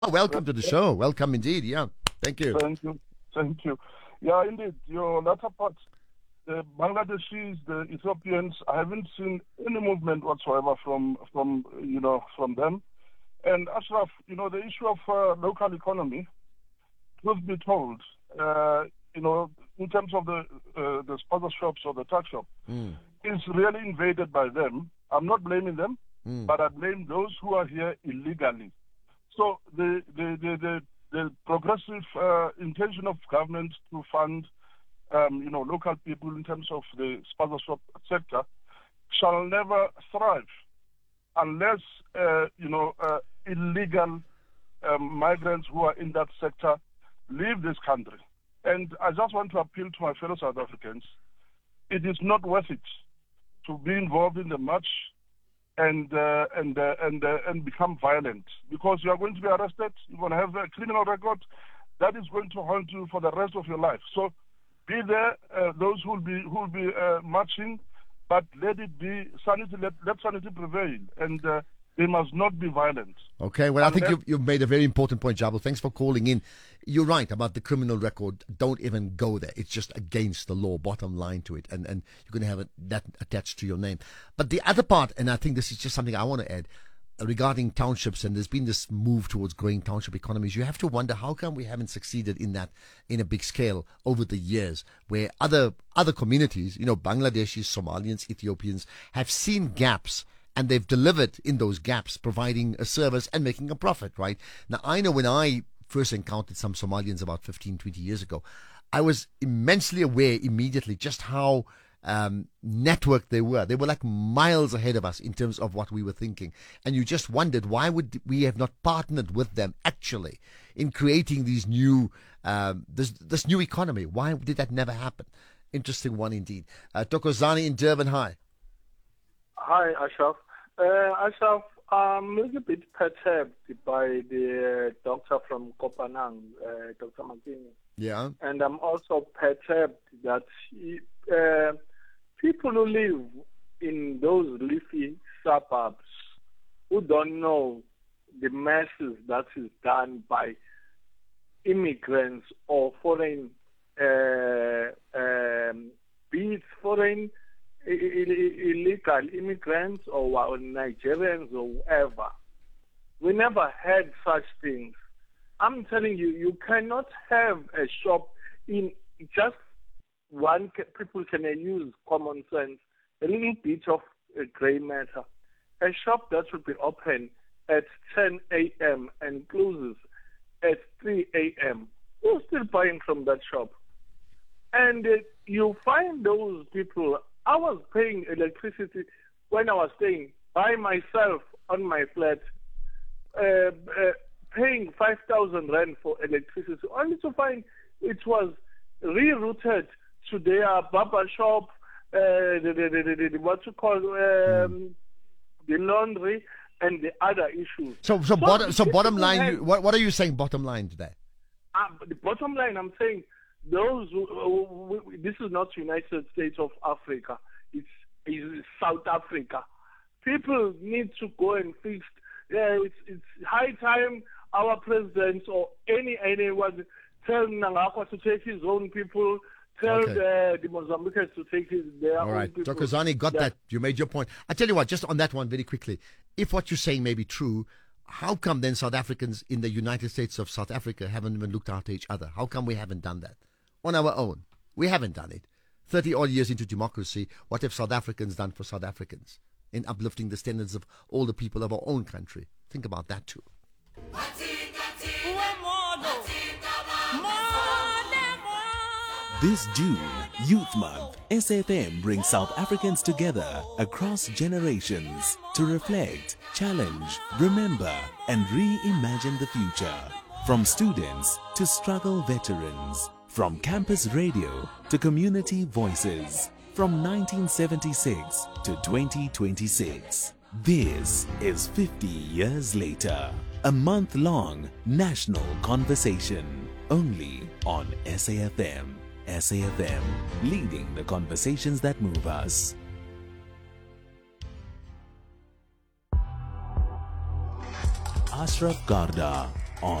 Oh, welcome to the show. Welcome indeed. Yeah. Thank you. Thank you. Thank you. Yeah, indeed. Your latter part, the Bangladeshis, the Ethiopians, I haven't seen any movement whatsoever from them. And Ashraf, the issue of local economy, truth be told, in terms of the sponsor shops or the tuck shop, is really invaded by them. I'm not blaming them, but I blame those who are here illegally. So the progressive intention of government to fund, local people in terms of the sponsorship sector shall never thrive unless, illegal migrants who are in that sector leave this country. And I just want to appeal to my fellow South Africans. It is not worth it to be involved in the march and become violent, because you are going to be arrested. You're going to have a criminal record that is going to haunt you for the rest of your life. So be there, those who will be marching, but let it be sanity. Let sanity prevail, and they must not be violent. Okay, well, I think you've made a very important point, Jabu. Thanks for calling in. You're right about the criminal record. Don't even go there. It's just against the law, bottom line to it. And you're going to have that attached to your name. But the other part, and I think this is just something I want to add, regarding townships, and there's been this move towards growing township economies, you have to wonder how come we haven't succeeded in that in a big scale over the years, where other communities, Bangladeshis, Somalians, Ethiopians, have seen gaps, and they've delivered in those gaps, providing a service and making a profit, right? Now, I know when I first encountered some Somalians about 15, 20 years ago, I was immensely aware immediately just how networked they were. They were like miles ahead of us in terms of what we were thinking. And you just wondered, why would we have not partnered with them actually in creating these new, this new economy? Why did that never happen? Interesting one indeed. Tokozani in Durban, hi. Hi, Ashraf. Ashraf, I'm a little bit perturbed by the doctor from Kopanang, Dr. Makini. Yeah. And I'm also perturbed that people who live in those leafy suburbs who don't know the messes that is done by immigrants or foreign, be it foreign illegal immigrants or Nigerians or whoever. We never had such things. I'm telling you, you cannot have a shop in just one. People can use common sense, a little bit of gray matter. A shop that should be open at 10 a.m. and closes at 3 a.m. Who's still buying from that shop? And you find those people. I was paying electricity when I was staying by myself on my flat, paying 5,000 rand for electricity, only to find it was rerouted to their barber shop, what you call the laundry, and the other issues. So bottom line, what are you saying? Bottom line today? The bottom line, I'm saying. This is not United States of Africa. It's South Africa. People need to go and fix. It's high time our presidents or anyone tell Nangakwa to take his own people. Tell the Mozambicans to take their All right, own people. Dr. Zani, got that. You made your point. I tell you what, just on that one very quickly. If what you're saying may be true, how come then South Africans in the United States of South Africa haven't even looked after each other? How come we haven't done that? On our own. We haven't done it. 30 odd years into democracy, what have South Africans done for South Africans in uplifting the standards of all the people of our own country? Think about that too. This June, Youth Month, SFM brings South Africans together across generations to reflect, challenge, remember, and reimagine the future. From students to struggle veterans, from campus radio to community voices, from 1976 to 2026. This is 50 years later. A month-long national conversation only on SAFM. SAFM, leading the conversations that move us. Ashraf Garda